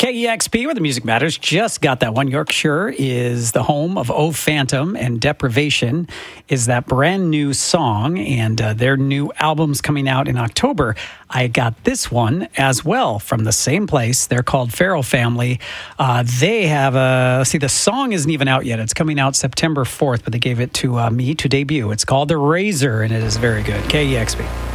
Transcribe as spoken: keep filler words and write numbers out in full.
K E X P, where the music matters, just got that one. Yorkshire is the home of Oh Phantom, and Deprivation is that brand new song, and uh, their new album's coming out in October. I got this one as well from the same place. They're called Feral Family. Uh, they have a, let's see, the song isn't even out yet. It's coming out September fourth, but they gave it to uh, me to debut. It's called The Razor, and it is very good. K E X P.